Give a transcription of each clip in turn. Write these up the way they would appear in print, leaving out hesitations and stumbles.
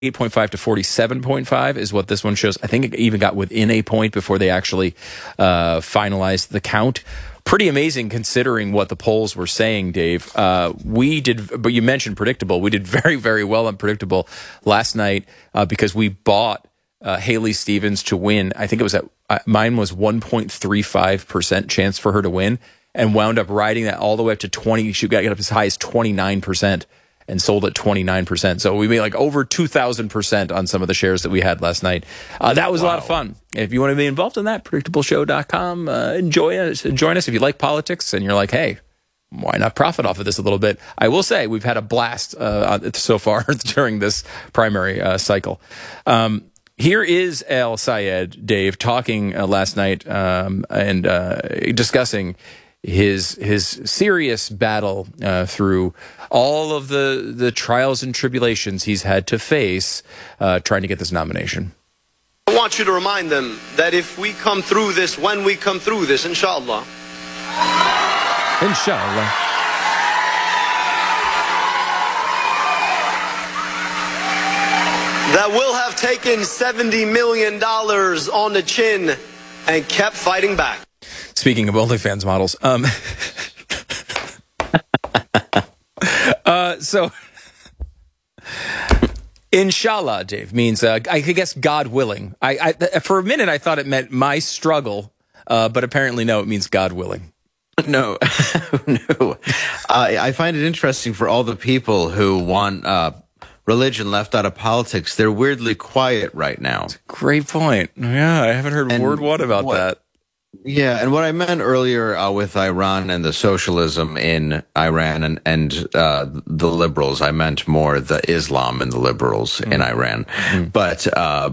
8.5 to 47.5 is what this one shows. I think it even got within a point before they actually finalized the count. Pretty amazing considering what the polls were saying, Dave. We did, but you mentioned predictable. We did very, very well on predictable last night because we bought Haley Stevens to win. I think it was mine was 1.35% chance for her to win, and wound up riding that all the way up to 20. She got up as high as 29%. And sold at 29%. So we made like over 2,000% on some of the shares that we had last night. That was a lot of fun. If you want to be involved in that, predictableshow.com. Join us if you like politics and you're like, hey, why not profit off of this a little bit? I will say we've had a blast so far during this primary cycle. Here is El Sayed, Dave, talking last night and discussing his serious battle through all of the trials and tribulations he's had to face trying to get this nomination. I want you to remind them that if we come through this, when we come through this, inshallah. Inshallah. That will have taken $70 million on the chin and kept fighting back. Speaking of OnlyFans models, so inshallah, Dave, means I guess God willing. I for a minute I thought it meant my struggle, but apparently no, it means God willing. No, no. I find it interesting for all the people who want religion left out of politics. They're weirdly quiet right now. That's a great point. Yeah, I haven't heard word one about that. Yeah, and what I meant earlier with Iran and the socialism in Iran and the liberals, I meant more the Islam and the liberals in Iran. But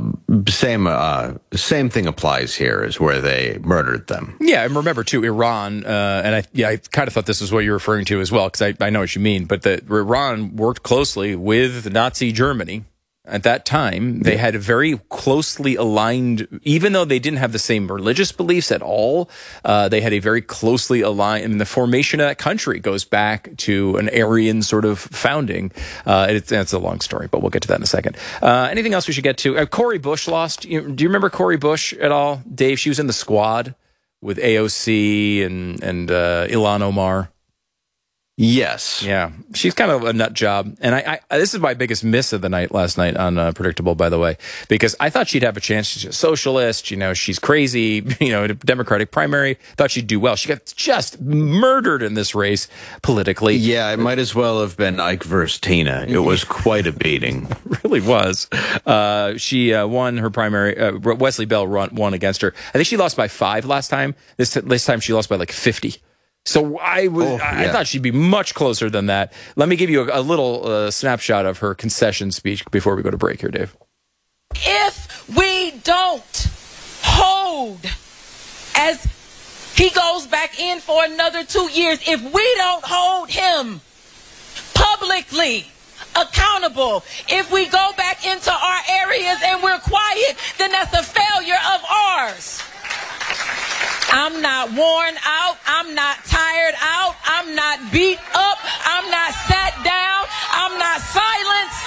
same thing applies here, is where they murdered them. Yeah, and remember too, Iran, and I kind of thought this was what you're referring to as well, because I know what you mean. But Iran worked closely with Nazi Germany. At that time, they had a very closely aligned, even though they didn't have the same religious beliefs at all, they had a very closely aligned, and the formation of that country goes back to an Aryan sort of founding. It's a long story, but we'll get to that in a second. Anything else we should get to? Cori Bush lost. Do you remember Cori Bush at all, Dave? She was in the squad with AOC and Ilhan Omar. Yes. Yeah. She's kind of a nut job. And I this is my biggest miss of the night last night on Predictable, by the way, because I thought she'd have a chance. She's a socialist. She's crazy, Democratic primary. Thought she'd do well. She got just murdered in this race politically. Yeah, it might as well have been Ike versus Tina. It was quite a beating. It really was. She won her primary. Wesley Bell won against her. I think she lost by 5 last time. This time she lost by like 50. So I thought she'd be much closer than that. Let me give you a little snapshot of her concession speech before we go to break here, Dave. If we don't hold, as he goes back in for another 2 years, if we don't hold him publicly accountable, if we go back into our areas and we're quiet, then that's a failure of ours. I'm not worn out. I'm not tired out. I'm not beat up. I'm not sat down. I'm not silenced.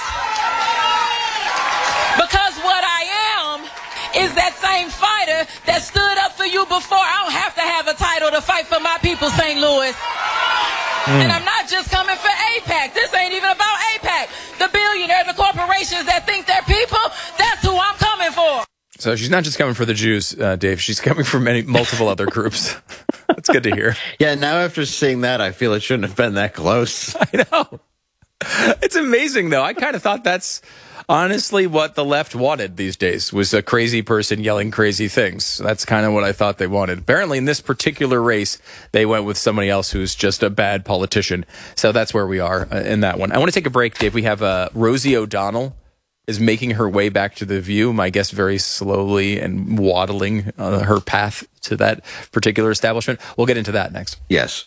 Because what I am is that same fighter that stood up for you before. I don't have to have a title to fight for my people, St. Louis. And I'm not just coming for AIPAC. This ain't even about AIPAC. The billionaires, the corporations that think they're people, that's who I'm coming for. So she's not just coming for the Jews, Dave. She's coming for multiple other groups. That's good to hear. Yeah, now after seeing that, I feel it shouldn't have been that close. I know. It's amazing, though. I kind of thought that's honestly what the left wanted these days, was a crazy person yelling crazy things. That's kind of what I thought they wanted. Apparently, in this particular race, they went with somebody else who's just a bad politician. So that's where we are in that one. I want to take a break, Dave. We have Rosie O'Donnell is making her way back to the View, my guess very slowly and waddling her path to that particular establishment. We'll get into that next. Yes.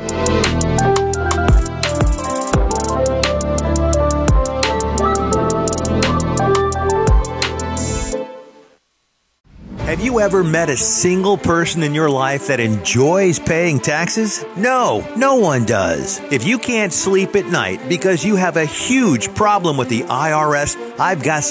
Have you ever met a single person in your life that enjoys paying taxes? No, no one does. If you can't sleep at night because you have a huge problem with the IRS, I've got